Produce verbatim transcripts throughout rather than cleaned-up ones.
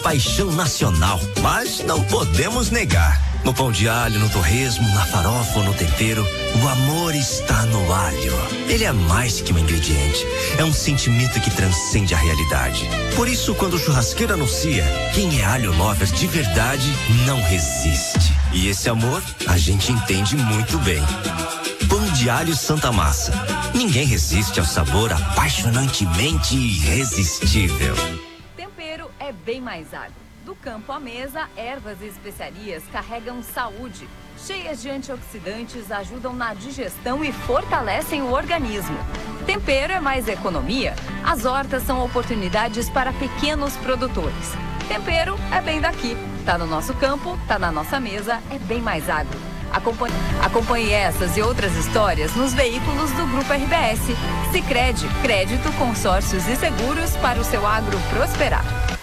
paixão nacional, mas não podemos negar. No pão de alho, no torresmo, na farofa ou no tempero, o amor está no alho. Ele é mais que um ingrediente, é um sentimento que transcende a realidade. Por isso, quando o churrasqueiro anuncia, quem é alho lover de verdade não resiste. E esse amor, a gente entende muito bem. Pão de alho Santa Massa. Ninguém resiste ao sabor apaixonantemente irresistível. Tempero é bem mais agro. Do campo à mesa, ervas e especiarias carregam saúde. Cheias de antioxidantes, ajudam na digestão e fortalecem o organismo. Tempero é mais economia. As hortas são oportunidades para pequenos produtores. Tempero é bem daqui. Tá no nosso campo, tá na nossa mesa, é bem mais agro. Acompanhe, acompanhe essas e outras histórias nos veículos do Grupo R B S. Sicredi, crédito, consórcios e seguros para o seu agro prosperar.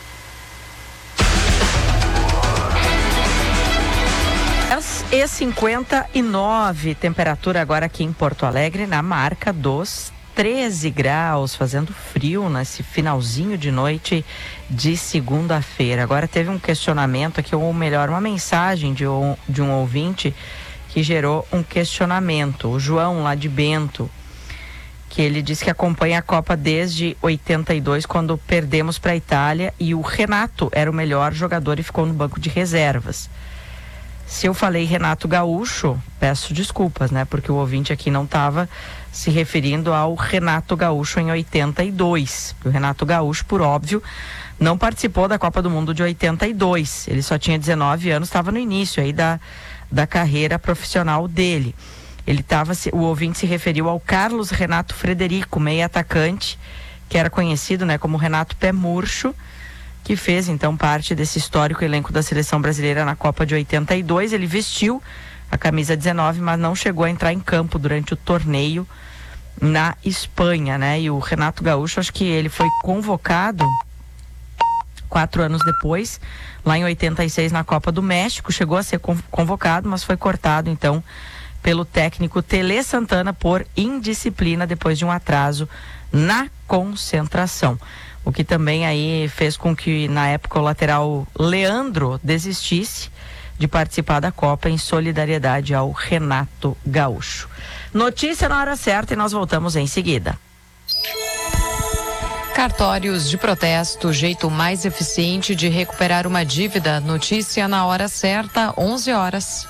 dez e cinquenta e nove, temperatura agora aqui em Porto Alegre na marca dos treze graus, fazendo frio nesse finalzinho de noite de segunda-feira. Agora teve um questionamento aqui, ou melhor, uma mensagem de um, de um ouvinte que gerou um questionamento. O João, lá de Bento, que ele disse que acompanha a Copa desde oitenta e dois, quando perdemos para a Itália, e o Renato era o melhor jogador e ficou no banco de reservas. Se eu falei Renato Gaúcho, peço desculpas, né? Porque o ouvinte aqui não estava se referindo ao Renato Gaúcho em oitenta e dois. O Renato Gaúcho, por óbvio, não participou da Copa do Mundo de oitenta e dois. Ele só tinha dezenove anos, estava no início aí da, da carreira profissional dele. Ele estava, o ouvinte se referiu ao Carlos Renato Frederico, meia atacante, que era conhecido, né, como Renato Pé Murcho, que fez então parte desse histórico elenco da seleção brasileira na Copa de oitenta e dois. Ele vestiu a camisa dezenove, mas não chegou a entrar em campo durante o torneio na Espanha, né? E o Renato Gaúcho, acho que ele foi convocado quatro anos depois, lá em oitenta e seis, na Copa do México, chegou a ser convocado, mas foi cortado então pelo técnico Tele Santana por indisciplina depois de um atraso na concentração. O que também aí fez com que, na época, o lateral Leandro desistisse de participar da Copa em solidariedade ao Renato Gaúcho. Notícia na hora certa e nós voltamos em seguida. Cartórios de protesto, jeito mais eficiente de recuperar uma dívida. Notícia na hora certa, onze horas.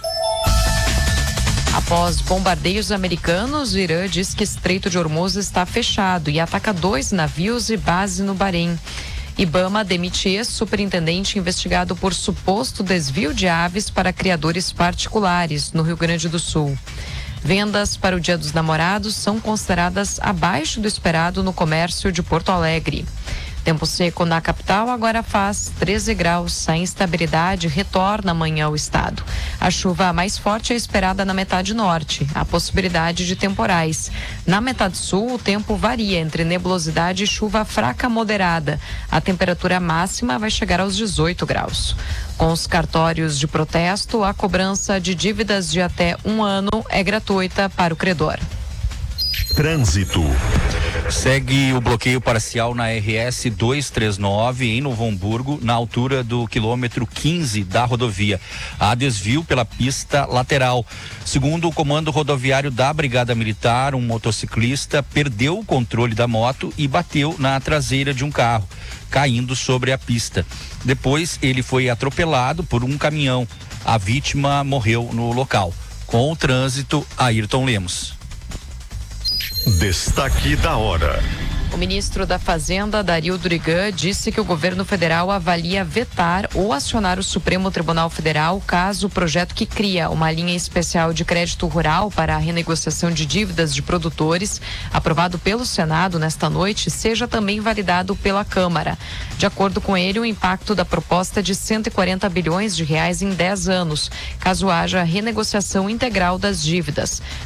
Após bombardeios americanos, o Irã diz que Estreito de Hormuz está fechado e ataca dois navios e base no Bahrein. Ibama demite ex-superintendente investigado por suposto desvio de aves para criadores particulares no Rio Grande do Sul. Vendas para o Dia dos Namorados são consideradas abaixo do esperado no comércio de Porto Alegre. Tempo seco na capital agora faz treze graus. A instabilidade retorna amanhã ao estado. A chuva mais forte é esperada na metade norte. Há possibilidade de temporais. Na metade sul, o tempo varia entre nebulosidade e chuva fraca moderada. A temperatura máxima vai chegar aos dezoito graus. Com os cartórios de protesto, a cobrança de dívidas de até um ano é gratuita para o credor. Trânsito. Segue o bloqueio parcial na R S duzentos e trinta e nove em Novo Hamburgo, na altura do quilômetro quinze da rodovia. Há desvio pela pista lateral. Segundo o comando rodoviário da Brigada Militar, um motociclista perdeu o controle da moto e bateu na traseira de um carro, caindo sobre a pista. Depois ele foi atropelado por um caminhão. A vítima morreu no local. Com o trânsito, Ayrton Lemos. Destaque da hora. O ministro da Fazenda, Dario Durigan, disse que o governo federal avalia vetar ou acionar o Supremo Tribunal Federal caso o projeto que cria uma linha especial de crédito rural para a renegociação de dívidas de produtores, aprovado pelo Senado nesta noite, seja também validado pela Câmara. De acordo com ele, o impacto da proposta é de cento e quarenta bilhões de reais em dez anos, caso haja renegociação integral das dívidas.